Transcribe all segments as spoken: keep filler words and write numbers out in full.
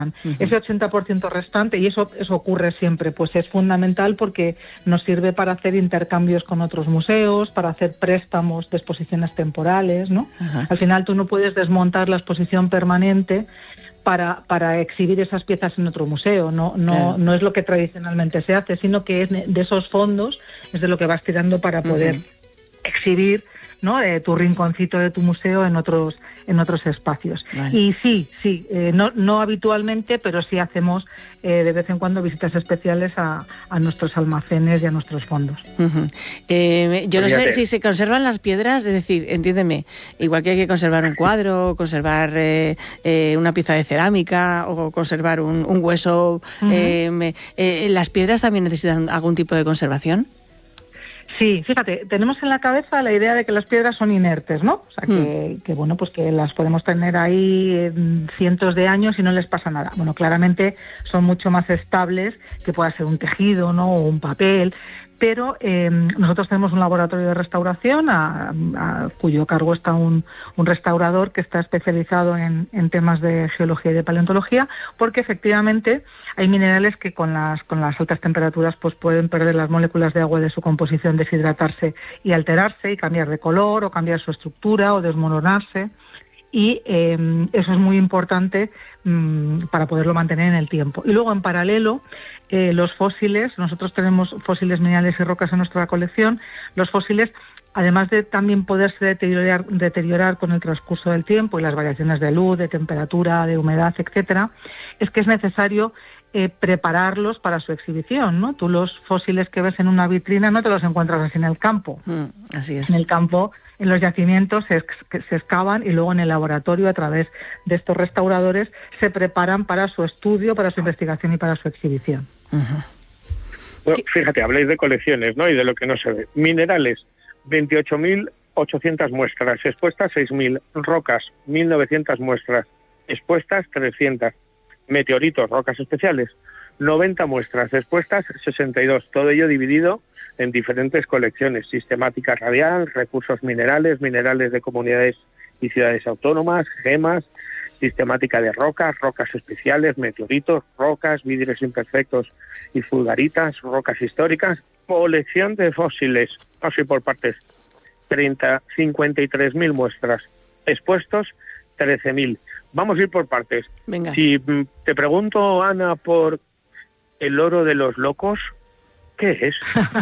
Uh-huh. Ese ochenta por ciento restante, y eso, eso ocurre siempre, pues es fundamental porque nos sirve para hacer intercambios con otros museos, para hacer préstamos de exposiciones temporales, ¿no? Uh-huh. Al final tú no puedes desmontar la exposición permanente para, para exhibir esas piezas en otro museo, no, no, claro. no es lo que tradicionalmente se hace, sino que es de esos fondos, es de lo que vas tirando para poder uh-huh. exhibir, ¿no? Eh, tu rinconcito de tu museo en otros en otros espacios. Vale. Y sí, sí, eh, no, no habitualmente, pero sí hacemos eh, de vez en cuando visitas especiales a, a nuestros almacenes y a nuestros fondos. Uh-huh. Eh, yo no Fíjate. sé si se conservan las piedras, es decir, entiéndeme, igual que hay que conservar un cuadro, conservar eh, eh, una pieza de cerámica o conservar un, un hueso, uh-huh. eh, eh, ¿las piedras también necesitan algún tipo de conservación? Sí, fíjate, tenemos en la cabeza la idea de que las piedras son inertes, ¿no? O sea, que, mm. que bueno, pues que las podemos tener ahí cientos de años y no les pasa nada. Bueno, claramente son mucho más estables que pueda ser un tejido, ¿no? O un papel. Pero eh, nosotros tenemos un laboratorio de restauración a, a cuyo cargo está un, un restaurador que está especializado en, en temas de geología y de paleontología, porque efectivamente hay minerales que con las, con las altas temperaturas pues pueden perder las moléculas de agua de su composición, deshidratarse y alterarse y cambiar de color o cambiar su estructura o desmoronarse. Y eh, eso es muy importante mmm, para poderlo mantener en el tiempo. Y luego, en paralelo, eh, los fósiles, nosotros tenemos fósiles minerales y rocas en nuestra colección, los fósiles, además de también poderse deteriorar, deteriorar con el transcurso del tiempo y las variaciones de luz, de temperatura, de humedad, etcétera, es que es necesario eh, prepararlos para su exhibición, ¿no? Tú los fósiles que ves en una vitrina no te los encuentras así en el campo. Mm, así es. En el campo, en los yacimientos se, se excavan y luego en el laboratorio, a través de estos restauradores, se preparan para su estudio, para su investigación y para su exhibición. Uh-huh. Bueno, fíjate, habláis de colecciones, ¿no? Y de lo que no se ve. Minerales, veintiocho mil ochocientas muestras, expuestas seis mil, rocas, mil novecientas muestras, expuestas trescientas, meteoritos, rocas especiales, noventa muestras, expuestas sesenta y dos, todo ello dividido en diferentes colecciones, sistemática radial, recursos minerales, minerales de comunidades y ciudades autónomas, gemas, sistemática de rocas, rocas especiales, meteoritos, rocas, vidrios imperfectos y fulgaritas, rocas históricas, colección de fósiles, así por partes, treinta, cincuenta y tres mil muestras, expuestos trece mil. Vamos a ir por partes. Venga. Si te pregunto, Ana, por el oro de los locos, ¿qué es?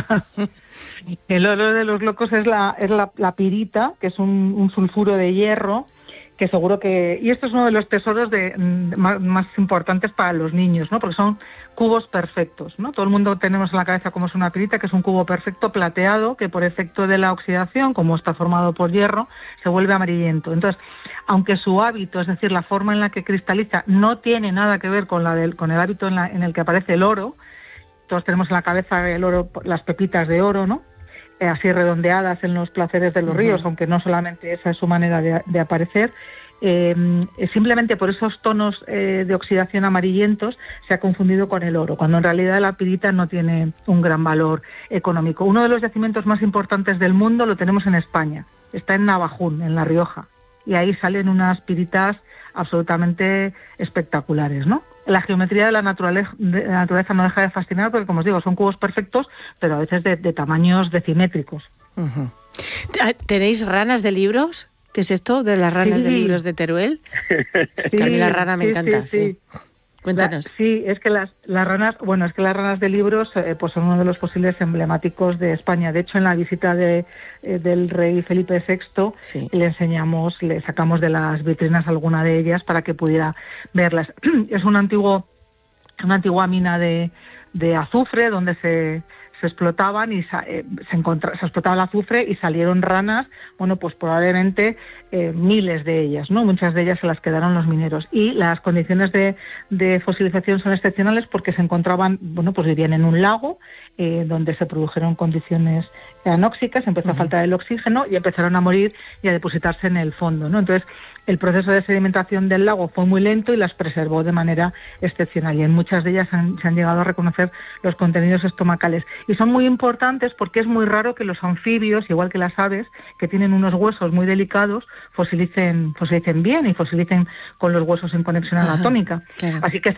El oro de los locos es la es la, la pirita, que es un, un sulfuro de hierro, que seguro que... Y esto es uno de los tesoros de, más, más importantes para los niños, ¿no? Porque son cubos perfectos, ¿no? Todo el mundo tenemos en la cabeza cómo es una pirita, que es un cubo perfecto plateado, que por efecto de la oxidación, como está formado por hierro, se vuelve amarillento. Entonces, aunque su hábito, es decir, la forma en la que cristaliza, no tiene nada que ver con la del, con el hábito en, la, en el que aparece el oro, todos tenemos en la cabeza el oro, las pepitas de oro, ¿no? Eh, así redondeadas en los placeres de los uh-huh. ríos, aunque no solamente esa es su manera de, de aparecer. Eh, simplemente por esos tonos eh, de oxidación amarillentos se ha confundido con el oro, cuando en realidad la pirita no tiene un gran valor económico. Uno de los yacimientos más importantes del mundo lo tenemos en España, está en Navajún, en La Rioja, y ahí salen unas piritas absolutamente espectaculares, ¿no? La geometría de la naturaleza, de la naturaleza no deja de fascinar porque, como os digo, son cubos perfectos, pero a veces de, de tamaños decimétricos. Uh-huh. ¿Tenéis ranas de libros? ¿Qué es esto de las ranas sí. de libros de Teruel? Sí, que a mí la rana me sí, encanta, sí. sí. sí. Cuéntanos. La, sí, es que las, las ranas, bueno, es que las ranas de libros eh, pues son uno de los fósiles emblemáticos de España. De hecho, en la visita de, eh, del rey Felipe sexto, sí. le enseñamos, le sacamos de las vitrinas alguna de ellas para que pudiera verlas. Es un antiguo, una antigua mina de, de azufre donde se se explotaban y eh, se, encontra, se explotaba el azufre y salieron ranas, bueno, pues probablemente eh, miles de ellas, ¿no? Muchas de ellas se las quedaron los mineros. Y las condiciones de, de fosilización son excepcionales porque se encontraban, bueno, pues vivían en un lago eh, donde se produjeron condiciones anóxicas, empezó uh-huh. a faltar el oxígeno y empezaron a morir y a depositarse en el fondo, ¿no? Entonces, el proceso de sedimentación del lago fue muy lento y las preservó de manera excepcional, y en muchas de ellas han, se han llegado a reconocer los contenidos estomacales. Y son muy importantes porque es muy raro que los anfibios, igual que las aves, que tienen unos huesos muy delicados, fosilicen, fosilicen bien y fosilicen con los huesos en conexión anatómica. Claro. Así que